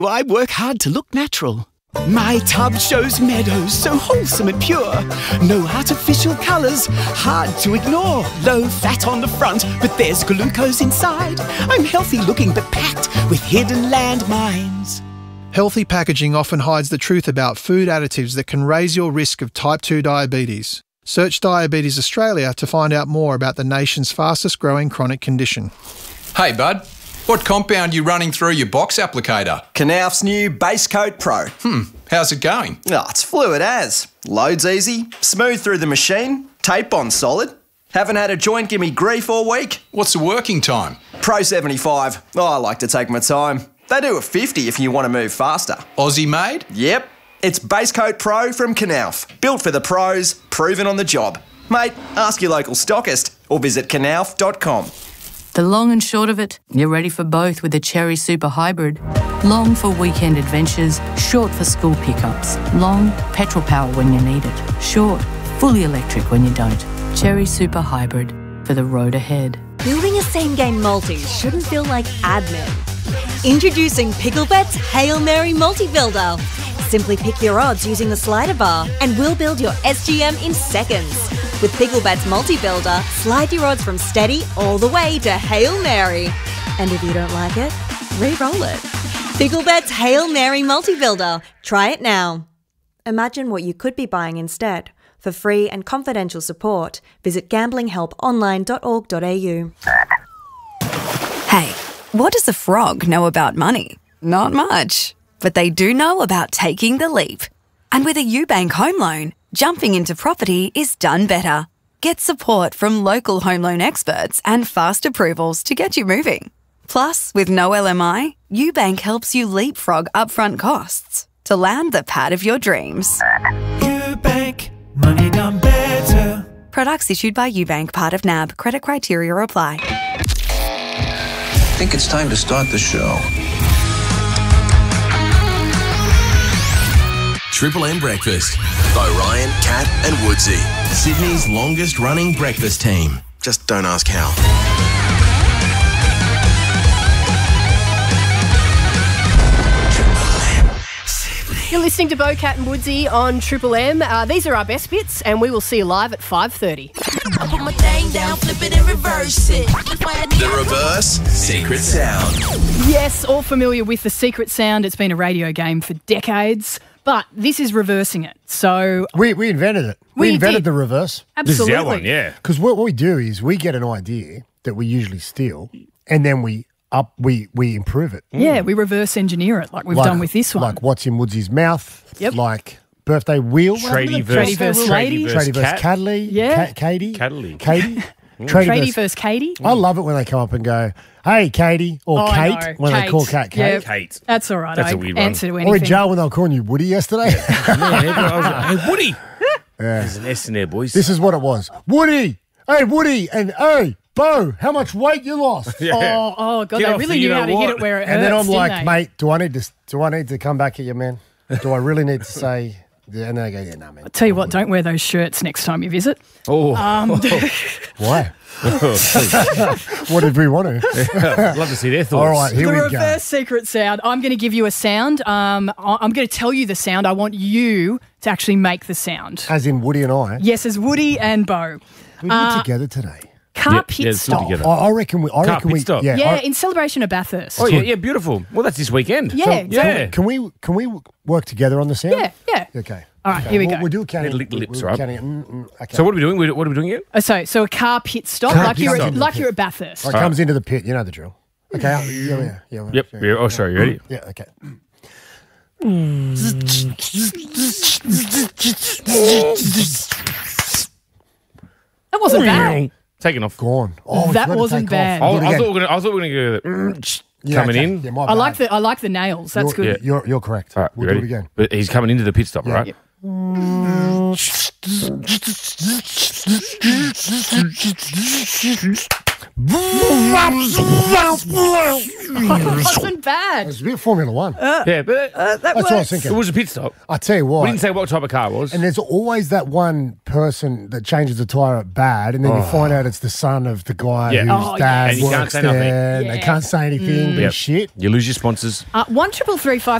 I work hard to look natural. My tub shows meadows so wholesome and pure. No artificial colours, hard to ignore. Low fat on the front, but there's glucose inside. I'm healthy looking but packed with hidden landmines. Healthy packaging often hides the truth about food additives that can raise your risk of type 2 diabetes. Search Diabetes Australia to find out more about the nation's fastest growing chronic condition. Hey bud, what compound you running through your box applicator? Knauf's new Base Coat Pro. How's it going? Oh, it's fluid as. Loads easy, smooth through the machine, tape on solid. Haven't had a joint give me grief all week. What's the working time? Pro 75. Oh, I like to take my time. They do a 50 if you want to move faster. Aussie made? Yep. It's Base Coat Pro from Knauf. Built for the pros, proven on the job. Mate, ask your local stockist or visit knauf.com. The long and short of it, you're ready for both with the Cherry Super Hybrid. Long for weekend adventures, short for school pickups. Long, petrol power when you need it. Short, fully electric when you don't. Cherry Super Hybrid, for the road ahead. Building a same-game multi shouldn't feel like admin. Introducing Picklebet's Hail Mary Multi-Builder. Simply pick your odds using the slider bar and we'll build your SGM in seconds. With Picklebet's Multi-Builder, slide your odds from steady all the way to Hail Mary. And if you don't like it, re-roll it. Picklebet's Hail Mary Multi-Builder. Try it now. Imagine what you could be buying instead. For free and confidential support, visit gamblinghelponline.org.au. Hey, what does a frog know about money? Not much. But they do know about taking the leap. And with a UBank home loan, jumping into property is done better. Get support from local home loan experts and fast approvals to get you moving. Plus, with no LMI, UBank helps you leapfrog upfront costs to land the pad of your dreams. UBank, money done better. Products issued by UBank, part of NAB. Credit criteria apply. I think it's time to start the show. Triple M Breakfast by Ryan, Kat and Woodsy. Sydney's longest running breakfast team. Just don't ask how. You're listening to Bo, Cat and Woodsy on Triple M. These are our best bits, and we will see you live at 5:30. I put my thing down, flip it and reverse it. The reverse secret sound. Yes, all familiar with the secret sound. It's been a radio game for decades, but this is reversing it. So we invented it. We invented the reverse. Absolutely. This is our one, yeah. Because what we do is we get an idea that we usually steal, and then we improve it. Yeah, we reverse engineer it like we've done with this one. Like what's in Woodsy's mouth. Yep. Like birthday wheel. Tradie versus lady. Tradie versus Cadley. Yeah. Katie. Cadley. Katie. Tradie versus Katie. I love it when they come up and go, hey, Katie, or Kate, no. when Kate. they call Kate. Yep. Kate. That's all right. That's I a weird answer one. to anything. Or in jail when they were calling you Woody yesterday. Hey, Woody. Yeah. There's an S in there, boys. This is what it was. Woody. Hey, Woody. And hey, Bo, how much weight you lost? Yeah. Oh, God, Get they off really the knew how to hit it where it hurts, And then I'm didn't like, they? mate, do I need to come back at you, man? Do I really need to say? And then I go, yeah, no, man. I'll tell you what, don't wear those shirts next time you visit. Oh. Why? What did we want to? I'd love to see their thoughts. All right, here we go. The reverse secret sound. I'm going to give you a sound. I'm going to tell you the sound. I want you to actually make the sound. As in Woody and I. Yes, as Woody and Bo. We were together today. Car pit stop. I reckon we. Car pit stop. Yeah, in celebration of Bathurst. Oh, yeah, beautiful. Well, that's this weekend. Yeah, So, exactly. Can we work together on the sound? Yeah. Okay. All right, here we go. We'll do a counting. Lick the lips, we'll right? counting, okay. So what are we doing? What are we doing here? So a car pit stop, Car like pit stop. you're at Bathurst. It comes into the pit. You know the drill. Okay. Yeah. Yep. Yeah. Oh, sorry. You ready? Yeah. Okay. That wasn't bad. Taking off. Gone. That wasn't bad. I thought we were going to go coming in. Yeah, I like the nails. That's good. You're correct. All right, We'll you do ready? it again. But he's coming into the pit stop, right? Yep. It wasn't bad. It's a bit Formula One. Yeah, but That's what I was thinking. it was a pit stop. I tell you what. We didn't say what type of car it was. And there's always that one person that changes the tyre up bad, and then you find out it's the son of the guy Yeah. whose dad And you can't works say there, nothing. and they can't say anything, but Yep. it's shit. You lose your sponsors. 13335